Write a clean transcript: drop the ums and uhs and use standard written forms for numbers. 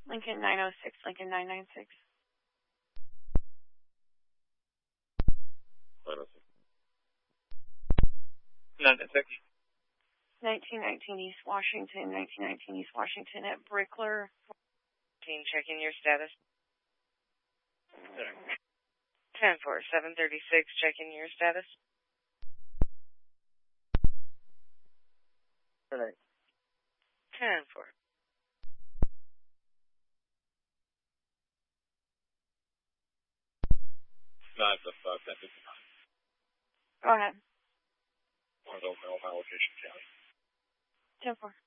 Lincoln 906, Lincoln 996. 906. 1919 East Washington, 1919 East Washington at Brickler. Check in your status. 10-4, 736, check in your status. 10-4. 955, 1059. Go ahead. Want to know my location, County. 10-4.